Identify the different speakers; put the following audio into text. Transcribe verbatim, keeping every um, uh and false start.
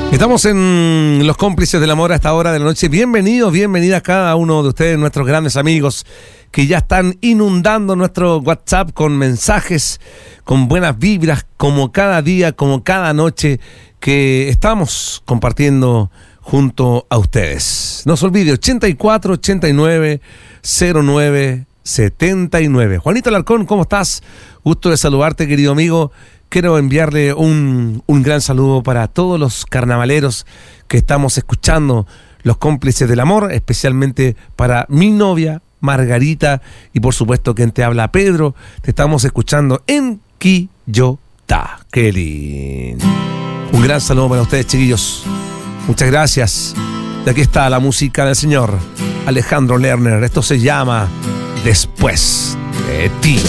Speaker 1: Estamos en Los Cómplices del Amor a esta hora de la noche. Bienvenidos, bienvenidas cada uno de ustedes, nuestros grandes amigos que ya están inundando nuestro WhatsApp con mensajes, con buenas vibras, como cada día, como cada noche que estamos compartiendo junto a ustedes. No se olvide, ochenta y cuatro, ochenta y nueve, cero nueve, setenta y nueve. Juanito Alarcón, ¿cómo estás? Gusto de saludarte, querido amigo. Quiero enviarle un, un gran saludo para todos los carnavaleros que estamos escuchando Los Cómplices del Amor, especialmente para mi novia Margarita y por supuesto quien te habla, Pedro. Te estamos escuchando en Quillota. Qué lindo. Un gran saludo para ustedes, chiquillos. Muchas gracias. Y aquí está la música del señor Alejandro Lerner. Esto se llama Después de ti.